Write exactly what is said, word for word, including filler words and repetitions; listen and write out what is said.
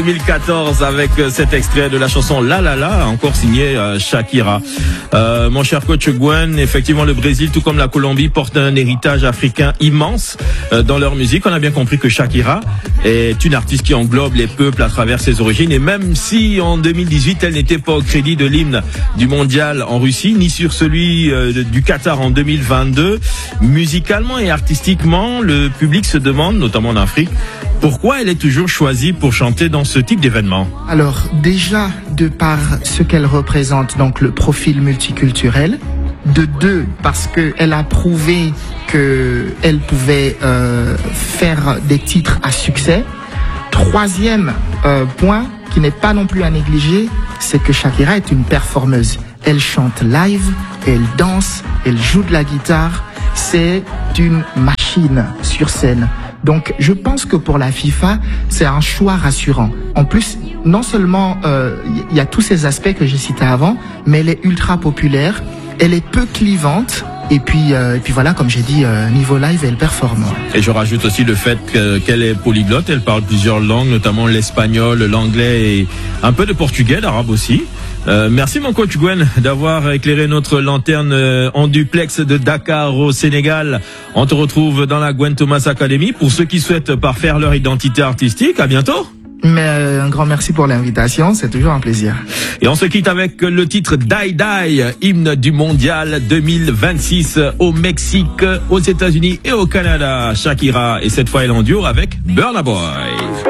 deux mille quatorze avec cet extrait de la chanson La La La, encore signé euh, Shakira. Euh, mon cher coach Gwen, effectivement le Brésil, tout comme la Colombie, porte un héritage africain immense euh, dans leur musique. On a bien compris que Shakira est une artiste qui englobe les peuples à travers ses origines, et même si en deux mille dix-huit elle n'était pas au crédit de l'hymne du mondial en Russie, ni sur celui euh, du Qatar en deux mille vingt-deux, musicalement et artistiquement, le public se demande, notamment en Afrique, pourquoi elle est toujours choisie pour chanter dans ce type d'événement. Alors déjà, de par ce qu'elle représente, donc le profil multiculturel, de deux, parce qu'elle a prouvé qu'elle pouvait euh, faire des titres à succès. Troisième euh, point, qui n'est pas non plus à négliger, c'est que Shakira est une performeuse. Elle chante live, elle danse, elle joue de la guitare, c'est une machine sur scène. Donc, je pense que pour la FIFA, c'est un choix rassurant. En plus, non seulement il euh, y a tous ces aspects que j'ai cités avant, mais elle est ultra populaire, elle est peu clivante. Et puis, euh, et puis voilà, comme j'ai dit, euh, niveau live, elle performe. Et je rajoute aussi le fait que, qu'elle est polyglotte. Elle parle plusieurs langues, notamment l'espagnol, l'anglais et un peu de portugais, l'arabe aussi. Euh, merci mon coach Gwen d'avoir éclairé notre lanterne euh, en duplex de Dakar au Sénégal. On te retrouve dans la Gwen Thomas Academy pour ceux qui souhaitent parfaire leur identité artistique. À bientôt. Mais euh, un grand merci pour l'invitation, c'est toujours un plaisir. Et on se quitte avec le titre Die Die, hymne du mondial deux mille vingt-six au Mexique, aux États-Unis et au Canada. Shakira, et cette fois elle en duo avec Burna Boy.